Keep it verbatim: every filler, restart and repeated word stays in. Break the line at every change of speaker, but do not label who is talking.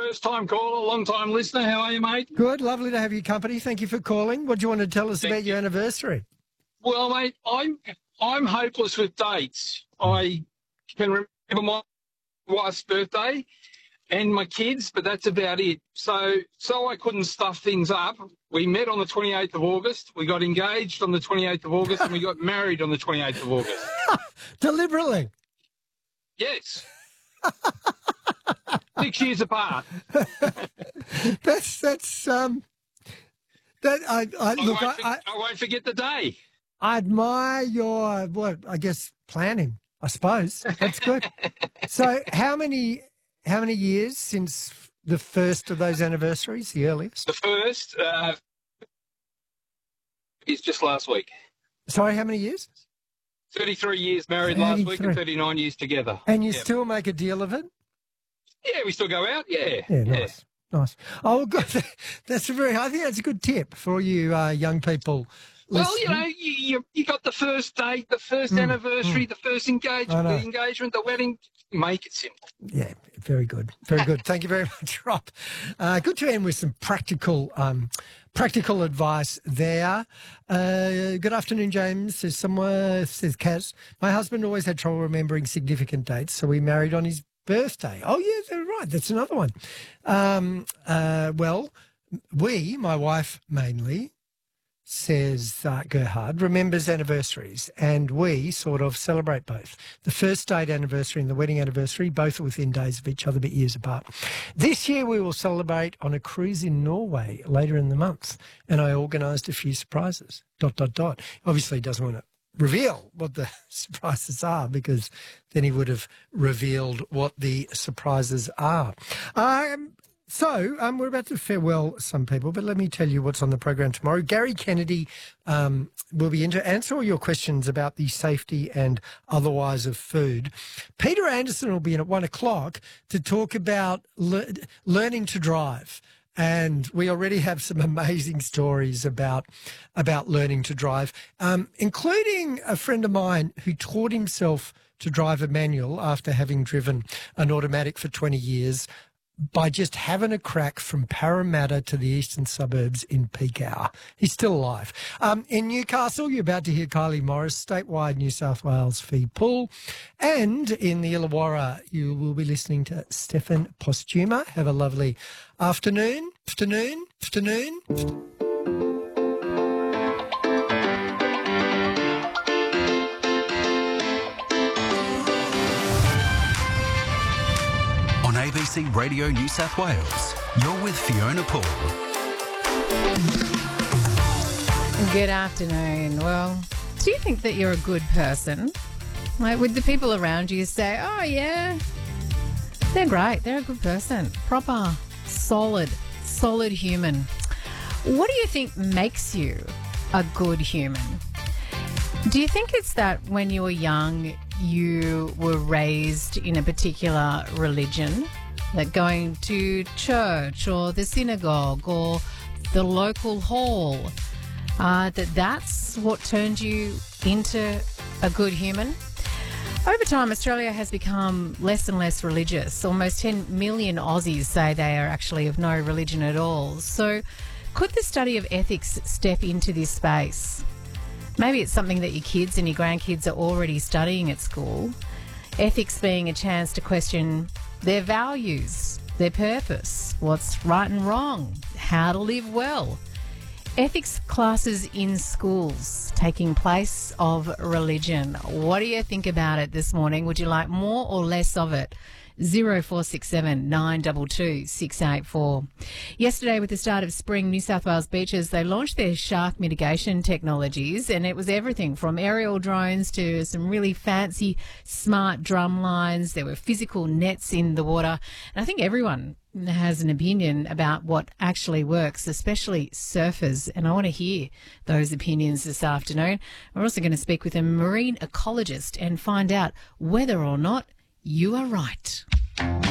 First time caller, long time listener. How are you, mate?
Good, lovely to have your company. Thank you for calling. What do you want to tell us
Thank
about
you.
your anniversary?
Well, mate, I'm I'm hopeless with dates. I can remember my wife's birthday and my kids, but that's about it. So, so I couldn't stuff things up. We met on the twenty-eighth of August. We got engaged on the twenty-eighth of August, and we got married on the twenty-eighth of August.
Deliberately.
Yes. Six years apart.
that's that's um that I, I
I,
look
won't
I,
for-
I,
I won't forget the day.
I admire your what I guess planning. I suppose that's good. So how many how many years since the first of those anniversaries, the earliest?
The first uh, is just last week.
Sorry, how many years?
thirty-three years married last week
thirty-three.
and thirty-nine years together.
And you
Yeah.
still make a deal of it?
Yeah, we still go out. Yeah.
Yeah, nice. Nice. Oh, good. That's a very, I think that's a good tip for all you uh, young people.
Well, you
listening.
know, you, you you got the first date, the first
Mm,
anniversary, the first
I
engagement,
know.
the engagement, the wedding. Make it simple.
Yeah, very good. Very good. Thank you very much, Rob. Uh, good to end with some practical um, practical advice there. Uh, good afternoon, James. Says somewhere, says Kaz. My husband always had trouble remembering significant dates, so we married on his birthday. Oh, yeah, that's right. That's another one. Um, uh, well, we, my wife mainly, says uh, Gerhard, remembers anniversaries, and we sort of celebrate both. The first date anniversary and the wedding anniversary, both are within days of each other but years apart. This year we will celebrate on a cruise in Norway later in the month, and I organised a few surprises, dot, dot, dot. Obviously he doesn't want to reveal what the surprises are because then he would have revealed what the surprises are. Um, So, um, we're about to farewell some people, but let me tell you what's on the program tomorrow. Gary Kennedy um, will be in to answer all your questions about the safety and otherwise of food. Peter Anderson will be in at one o'clock to talk about le- learning to drive. And we already have some amazing stories about about learning to drive, um, including a friend of mine who taught himself to drive a manual after having driven an automatic for twenty years. By just having a crack from Parramatta to the eastern suburbs in peak hour. He's still alive. Um, in Newcastle, you're about to hear Kylie Morris, statewide New South Wales fee pull. And in the Illawarra, you will be listening to Stefan Postuma. Have a lovely afternoon, afternoon, afternoon.
A B C Radio New South Wales, you're with Fiona Paul.
Good afternoon. Well, do you think that you're a good person? Like, would the people around you say, oh, yeah, they're great, they're a good person, proper, solid, solid human? What do you think makes you a good human? Do you think it's that when you were young, you were raised in a particular religion, that going to church or the synagogue or the local hall, uh, that that's what turned you into a good human? Over time, Australia has become less and less religious. Almost ten million Aussies say they are actually of no religion at all. So could the study of ethics step into this space? Maybe it's something that your kids and your grandkids are already studying at school. Ethics being a chance to question their values, their purpose, what's right and wrong, how to live well. Ethics classes in schools taking place of religion. What do you think about it this morning? Would you like more or less of it? zero four six seven nine two two six eight four. Yesterday, with the start of spring, New South Wales beaches, they launched their shark mitigation technologies, and it was everything from aerial drones to some really fancy smart drum lines. There were physical nets in the water, and I think everyone has an opinion about what actually works, especially surfers, and I want to hear those opinions this afternoon. We're also going to speak with a marine ecologist and find out whether or not you are right.